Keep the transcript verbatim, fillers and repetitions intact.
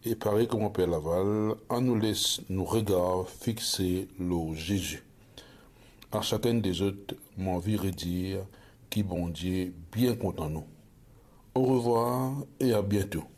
et pareil comme mon Père Laval, on nous laisse nos regards fixer le Jésus. À chacun des autres, mon vie redire qui bon Dieu bien content nous. Au revoir et à bientôt.